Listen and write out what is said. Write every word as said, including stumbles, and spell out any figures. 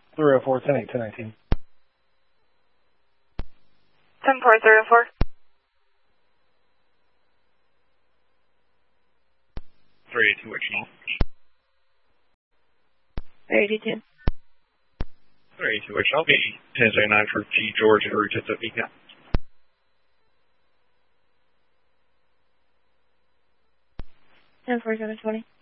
three oh four, ten eight, ten nineteen. ten four, three oh four. three eighty-two, what channel? three eighty-two. three eighty-two, what channel? ten zero nine for G George and route to Topeka. ten four, seven twenty.